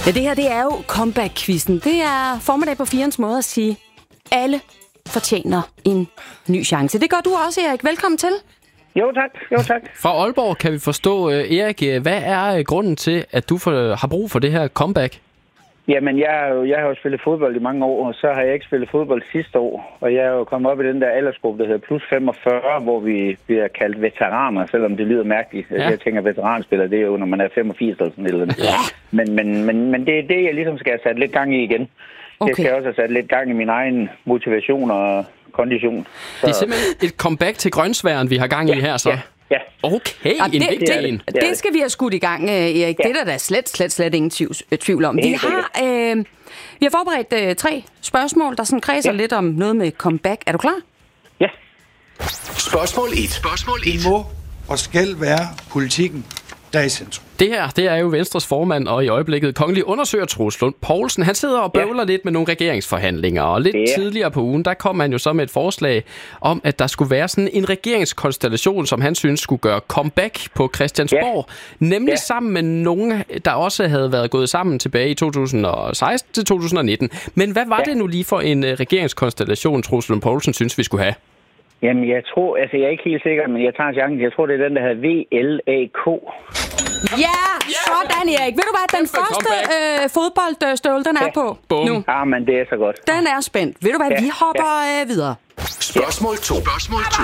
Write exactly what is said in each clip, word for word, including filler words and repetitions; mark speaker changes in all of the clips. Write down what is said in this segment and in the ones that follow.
Speaker 1: Ja, det her det er jo comeback-quizzen. Det er formiddag på firens måde at sige, alle fortjener en ny chance. Det gør du også, Erik. Velkommen til.
Speaker 2: Jo tak, jo tak.
Speaker 3: Fra Aalborg kan vi forstå, Erik, hvad er grunden til, at du har brug for det her comeback?
Speaker 2: Jamen, jeg, har jo, jeg har jo spillet fodbold i mange år, og så har jeg ikke spillet fodbold sidste år. Og jeg er jo kommet op i den der aldersgruppe, der hedder plus femogfyrre, hvor vi bliver kaldt veteraner, selvom det lyder mærkeligt. Ja. Jeg tænker, veteranspiller, det er jo, når man er femogfirs eller sådan et eller andet. Ja. Men, men, men, men det er det, jeg ligesom skal have sat lidt gang i igen. Okay. Jeg skal også have sat lidt gang i min egen motivation og kondition. Så... Det
Speaker 3: er simpelthen et comeback til grønsværen, vi har gang i
Speaker 2: ja,
Speaker 3: her, så.
Speaker 2: Ja. Ja.
Speaker 3: Okay,
Speaker 1: og
Speaker 3: en
Speaker 1: det,
Speaker 3: vigtig
Speaker 1: det,
Speaker 3: en.
Speaker 1: Det, det skal vi have skudt i gang, Erik. Ja. Det er der da slet, slet, slet ingen tvivl, tvivl om. Vi har, øh, vi har forberedt øh, tre spørgsmål, der sådan kredser ja. lidt om noget med comeback. Er du klar?
Speaker 2: Ja.
Speaker 4: Spørgsmål et. Spørgsmål et.
Speaker 5: Det må og skal være politikken, der er i centrum.
Speaker 3: Det her, det er jo Venstres formand og i øjeblikket kongelig undersøger Troels Lund Poulsen. Han sidder og bøvler ja. lidt med nogle regeringsforhandlinger, og lidt ja. tidligere på ugen, der kom han jo så med et forslag om, at der skulle være sådan en regeringskonstellation, som han synes skulle gøre comeback på Christiansborg. Ja. Nemlig ja. sammen med nogen, der også havde været gået sammen tilbage i to tusind og seksten til to tusind og nitten. Men hvad var ja. det nu lige for en regeringskonstellation, Troels Lund Poulsen synes, vi skulle have?
Speaker 2: Jamen, jeg tror, altså jeg er ikke helt sikker, men jeg tager chancen. Jeg tror, det er den, der hedder V L A K.
Speaker 1: Ja, sådan Erik. Ved du hvad, den første øh, fodboldstøvle, den er ja. på
Speaker 3: Bum.
Speaker 1: nu.
Speaker 2: Ah, men det er så godt.
Speaker 1: Den er spændt. Ved du hvad, ja. vi hopper ja. øh, videre.
Speaker 4: Spørgsmål to. Spørgsmål to.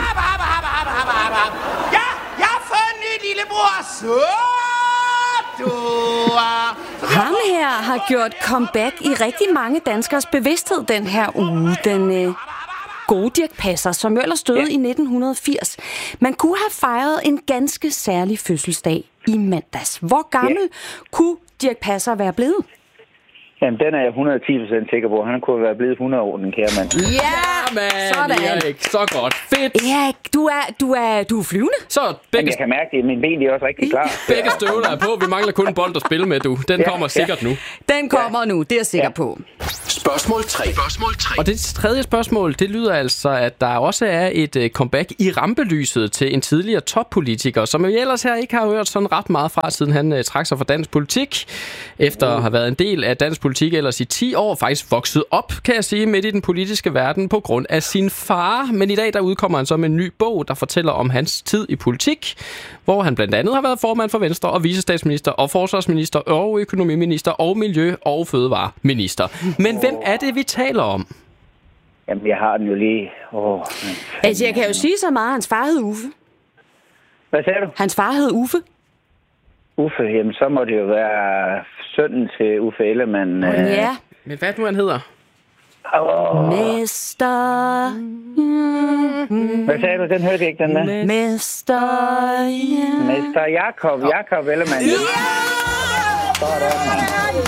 Speaker 6: Ja, jeg har fået en ny lillebror. Så du.
Speaker 1: Ham her har gjort comeback i rigtig mange danskers bevidsthed den her uge. Den... Øh, gode Dirch Passer, som ellers døde ja. i nitten firs. Man kunne have fejret en ganske særlig fødselsdag i mandags. Hvor gammel ja. kunne Dirch Passer være blevet?
Speaker 2: Jamen, den er jeg hundrede og ti procent sikker på. Han kunne være blevet hundrede år, den kære mand.
Speaker 1: Ja,
Speaker 3: man, Erik. Så godt. Fedt.
Speaker 1: Erik, du er, du er, du er flyvende.
Speaker 3: Så begge...
Speaker 2: Jamen, jeg kan mærke det. Min ben er også rigtig klar.
Speaker 3: Begge støvler er på. Vi mangler kun en bold at spille med, du. Den ja, kommer sikkert ja. nu.
Speaker 1: Den kommer ja. nu, det er jeg sikker ja. på.
Speaker 4: Spørgsmål tre. Spørgsmål tre.
Speaker 3: Og det tredje spørgsmål, det lyder altså, at der også er et uh, comeback i rampelyset til en tidligere toppolitiker, som vi ellers her ikke har hørt sådan ret meget fra, siden han uh, trak sig fra dansk politik. Efter at have været en del af dansk politik ellers i ti år, faktisk vokset op, kan jeg sige, midt i den politiske verden på grund af sin far. Men i dag, der udkommer han så med en ny bog, der fortæller om hans tid i politik, hvor han blandt andet har været formand for Venstre og vicestatsminister og forsvarsminister og økonomiminister og miljø- og fødevareminister. Men hvem er det, vi taler om?
Speaker 2: Jamen, jeg har den jo lige... Oh,
Speaker 1: altså, jeg kan jo sige så meget, hans far hed Uffe.
Speaker 2: Hvad sagde du?
Speaker 1: Hans far hed Uffe.
Speaker 2: Uffe, jamen, så må det jo være sønnen til Uffe Ellemann.
Speaker 1: Oh, ja.
Speaker 3: Men hvad nu han hedder?
Speaker 2: Oh.
Speaker 1: Mester...
Speaker 2: Mm-hmm. Hvad sagde du? Den hørte jeg ikke, den der.
Speaker 1: Mester...
Speaker 2: Ja. Mester Jakob. Oh. Jakob Ellemann. Ja! Sådan, mand.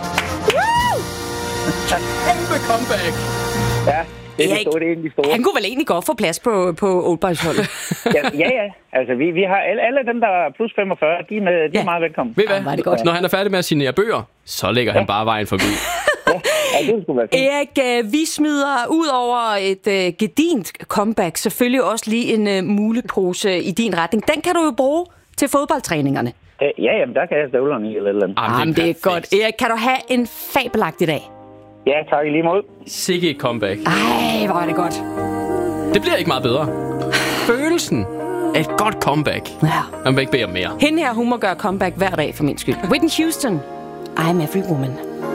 Speaker 3: Kæmpe comeback.
Speaker 2: Ja, det er, Erik, det er en af de store.
Speaker 1: Han kunne vel egentlig godt få plads på, på Old Boys-holdet?
Speaker 2: ja, ja, ja. Altså, vi, vi har alle, alle dem, der er plus femogfyrre, de er, med, de ja. er meget velkommen.
Speaker 3: Ved hvad? Ja, det godt. Når han er færdig med at signere bøger, så lægger ja. han bare vejen forbi.
Speaker 2: ja, ja, det skulle være fint.
Speaker 1: Erik, vi smider ud over et uh, gedint comeback selvfølgelig også lige en uh, mulepose i din retning. Den kan du jo bruge til fodboldtræningerne.
Speaker 2: Ja, jamen, der kan jeg støvlerne i eller eller andet.
Speaker 1: Jamen, det er godt. Erik, kan du have en fabelagtig dag?
Speaker 2: Ja, tak i lige måde.
Speaker 3: Sikke et comeback.
Speaker 1: Ej, hvor er det godt.
Speaker 3: Det bliver ikke meget bedre. Følelsen af et godt comeback.
Speaker 1: Ja.
Speaker 3: Man vil ikke bede om mere.
Speaker 1: Hende her, hun må gøre comeback hver dag for min skyld. Whitney Houston, I'm every woman.